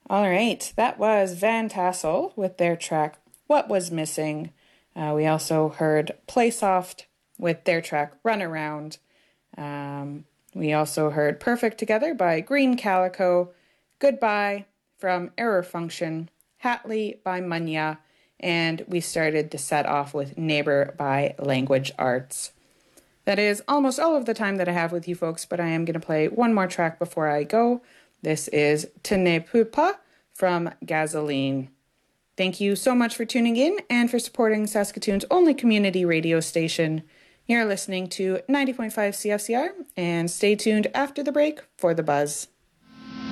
All right, that was Van Tassel with their track What Was Missing. We also heard Playsoft with their track Run Around. We also heard Perfect Together by Green Calico, Goodbye from Error Function, Hatley by Munya, and we started the set off with Neighbor by Language Arts. That is almost all of the time that I have with you folks, but I am going to play one more track before I go. This is Tene Pupa from Gasoline. Thank you so much for tuning in and for supporting Saskatoon's only community radio station. You're listening to 90.5 CFCR, and stay tuned after the break for The Buzz.